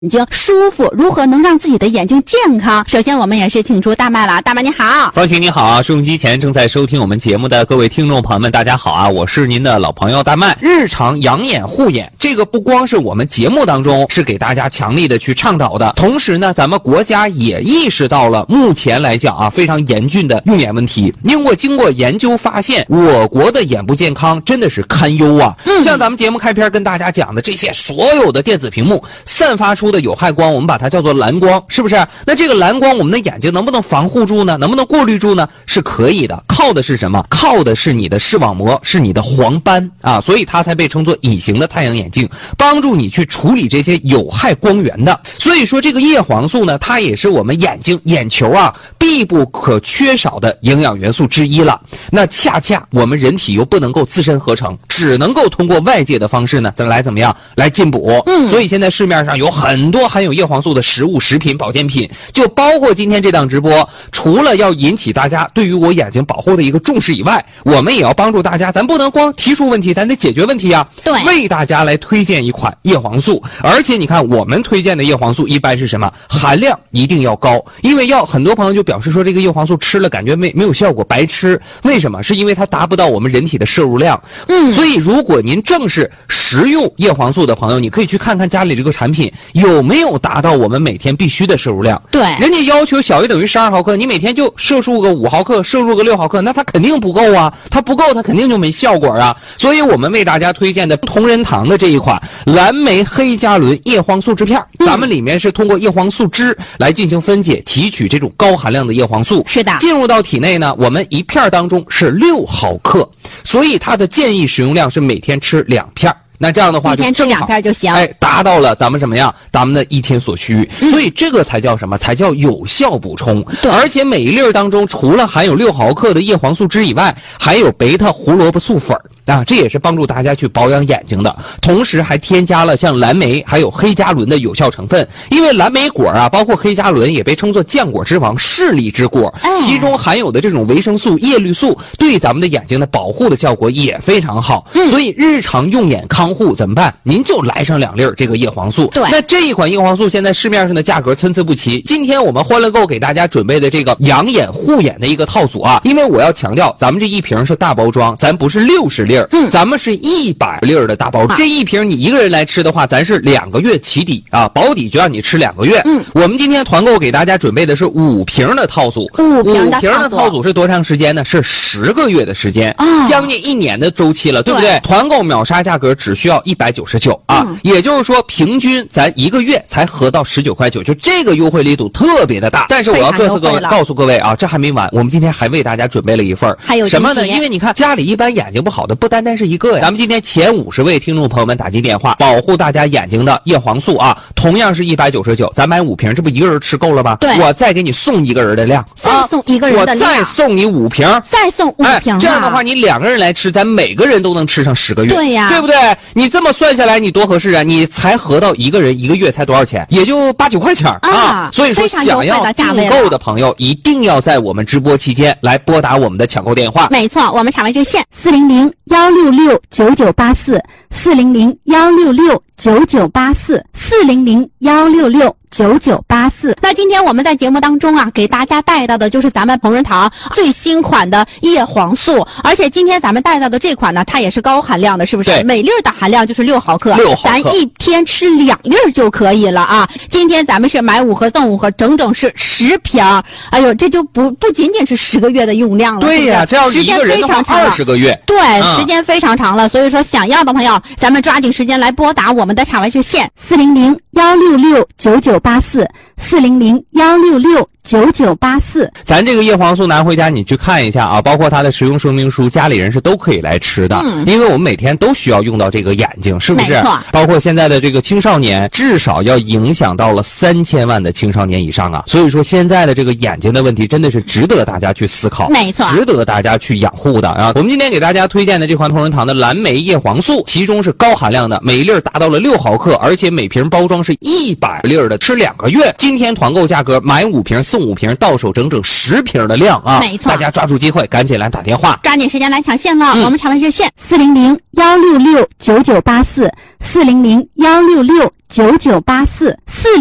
眼睛舒服，如何能让自己的眼睛健康？首先我们也是请出大麦了，大麦你好。 方晴你好啊，收音机前正在收听我们节目的各位听众朋友们，大家好啊，我是您的老朋友大麦。日常养眼护眼，这个不光是我们节目当中是给大家强力的去倡导的，同时呢，咱们国家也意识到了目前来讲啊非常严峻的用眼问题。经过研究发现，我国的眼部健康真的是堪忧啊。像咱们节目开篇跟大家讲的这些所有的电子屏幕散发出的有害光，我们把它叫做蓝光，是不是？那这个蓝光我们的眼睛能不能防护住呢？能不能过滤住呢？是可以的。靠的是什么？靠的是你的视网膜，是你的黄斑啊，所以它才被称作隐形的太阳眼镜，帮助你去处理这些有害光源的。所以说这个叶黄素呢，它也是我们眼睛眼球啊必不可缺少的营养元素之一了。那恰恰我们人体又不能够自身合成，只能够通过外界的方式呢怎么样来进补。所以现在市面上有很多含有叶黄素的食物、食品、保健品，就包括今天这档直播，除了要引起大家对于我眼睛保护的一个重视以外，我们也要帮助大家，咱不能光提出问题，咱得解决问题啊。 对， 为大家来推荐一款叶黄素，而且你看我们推荐的叶黄素一般是什么？含量一定要高，因为很多朋友就表示说这个叶黄素吃了感觉没有效果，白吃。为什么？是因为它达不到我们人体的摄入量。所以如果您正是食用叶黄素的朋友，你可以去看看家里这个产品有没有达到我们每天必须的摄入量。 对， 人家要求小于等于12毫克，你每天就摄入个5毫克，摄入个6毫克，那它肯定不够啊，它不够它肯定就没效果啊。所以我们为大家推荐的同仁堂的这一款蓝莓黑加仑叶黄素制片，咱们里面是通过叶黄素汁来进行分解提取这种高含量的叶黄素， 是的， 进入到体内呢，我们一片当中是6毫克，所以它的建议使用量是每天吃2片。那这样的话就正好， 一天吃2片就行， 达到了咱们什么呀？咱们的一天所需。所以这个才叫什么？才叫有效补充。 对， 而且每一粒当中除了含有6毫克的叶黄素汁以外，还有贝塔胡萝卜素粉啊，这也是帮助大家去保养眼睛的。同时还添加了像蓝莓还有黑加仑的有效成分。因为蓝莓果啊，包括黑加仑也被称作浆果之王、视力之果，其中含有的这种维生素、叶绿素对咱们的眼睛的保护的效果也非常好。所以日常用眼康护怎么办？您就来上2粒这个叶黄素。 对， 那这一款叶黄素现在市面上的价格参差不齐。今天我们欢乐购给大家准备的这个养眼护眼的一个套组啊，因为我要强调，咱们这一瓶是大包装，咱不是60粒，咱们是100粒的大包装。这一瓶你一个人来吃的话，咱是2个月起底啊，保底就让你吃2个月。我们今天团购给大家准备的是5瓶的套组。5瓶的套组是多长时间呢？是10个月的时间，将近1年的周期了，对不对？团购秒杀价格只需要199啊，也就是说平均咱1个月才合到19.9块，就这个优惠力度特别的大。但是我要告诉各位啊，这还没完，我们今天还为大家准备了一份， 还有什么呢？因为你看家里一般眼睛不好的不单单是一个呀，咱们今天前50位听众朋友们打进电话，保护大家眼睛的叶黄素啊，同样是199，咱买5瓶，这不一个人吃够了吗？ 对， 我再给你送1个人的量， 再送1个人的量， 我再送你5瓶， 再送5瓶， 这样的话你2个人来吃，咱每个人都能吃上10个月， 对呀， 对不对？你这么算下来，你多合适啊！你才合到1个人1个月才多少钱？也就8、9块钱啊！所以说，想要订购的朋友一定要在我们直播期间来拨打我们的抢购电话。 没错，我们场外热线400-166-9984，400-166-9984，400-166-9984。那今天我们在节目当中啊，给大家带到的就是咱们同仁堂最新款的叶黄素，而且今天咱们带到的这款呢，它也是高含量的，是不是？每粒的含量就是6毫克，咱一天吃2粒就可以了啊！今天咱们是买5盒送5盒，整整是10瓶。哎呦，这就不仅仅是10个月的用量了。 对呀，这要是一个人的话20个月。 对，时间非常长了。所以说，想要的朋友，咱们抓紧时间来拨打我们的场外热线400-166-9984，400-166-9984。 咱这个叶黄素拿回家你去看一下啊，包括它的使用说明书，家里人是都可以来吃的。因为我们每天都需要用到这个眼睛，是不是？ 没错。 包括现在的这个青少年，至少要影响到了3000万的青少年以上啊。所以说现在的这个眼睛的问题真的是值得大家去思考， 没错， 值得大家去养护的啊。我们今天给大家推荐的这款同仁堂的蓝莓叶黄素，其中是高含量的，每粒达到了6毫克，而且每瓶包装是100粒的，吃2个月。今天团购价格买5瓶送5瓶，到手整整10瓶的量啊！ 没错， 大家抓住机会，赶紧来打电话， 抓紧时间来抢线了。我们长问热线 400-166-9984，400-166-9984，